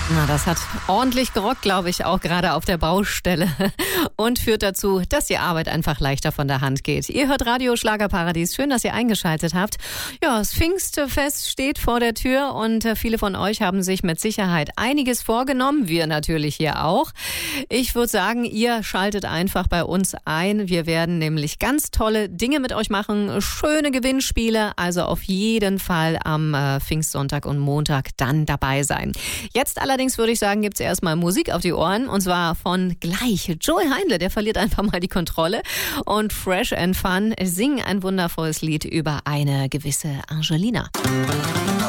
Na, das hat ordentlich gerockt, glaube ich, auch gerade auf der Baustelle und führt dazu, dass die Arbeit einfach leichter von der Hand geht. Ihr hört Radio Schlagerparadies. Schön, dass ihr eingeschaltet habt. Ja, das Pfingstfest steht vor der Tür und viele von euch haben sich mit Sicherheit einiges vorgenommen. Wir natürlich hier auch. Ich würde sagen, ihr schaltet einfach bei uns ein. Wir werden nämlich ganz tolle Dinge mit euch machen. Schöne Gewinnspiele. Also auf jeden Fall am Pfingstsonntag und Montag dann dabei sein. Jetzt allerdings würde ich sagen, gibt es erstmal Musik auf die Ohren und zwar von gleich. Joey Heindle, der verliert einfach mal die Kontrolle und Fresh and Fun singen ein wundervolles Lied über eine gewisse Angelina.